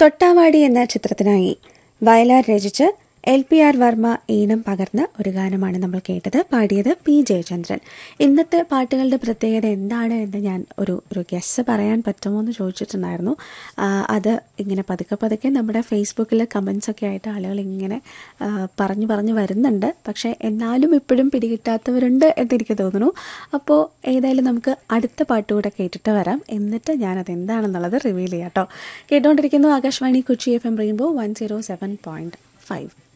തൊട്ടാവാടി എന്ന ചിത്രത്തിനായി വയലാർ രചിച്ച് LPR വർമ്മ ഈണം പകർന്ന ഒരു ഗാനമാണ് നമ്മൾ കേട്ടത്. പാടിയത് P ജയചന്ദ്രൻ. ഇന്നത്തെ പാട്ടുകളുടെ പ്രത്യേകത എന്താണ് എന്ന് ഞാൻ ഒരു ഗെസ് പറയാൻ പറ്റുമോ എന്ന് ചോദിച്ചിട്ടുണ്ടായിരുന്നു. അത് ഇങ്ങനെ പതുക്കെ നമ്മുടെ ഫേസ്ബുക്കിൽ കമൻസൊക്കെ ആയിട്ട് ആളുകൾ ഇങ്ങനെ പറഞ്ഞു വരുന്നുണ്ട്. പക്ഷേ എന്നാലും ഇപ്പോഴും പിടികിട്ടാത്തവരുണ്ട് എന്നെനിക്ക് തോന്നുന്നു. അപ്പോൾ ഏതായാലും നമുക്ക് അടുത്ത പാട്ടുകൂടെ കേട്ടിട്ട് വരാം. എന്നിട്ട് ഞാനത് എന്താണെന്നുള്ളത് റിവീൽ ചെയ്യാം കേട്ടോ. കേട്ടുകൊണ്ടിരിക്കുന്നു ആകാശവാണി കൊച്ചി FM റെയിൻബോ 107.5.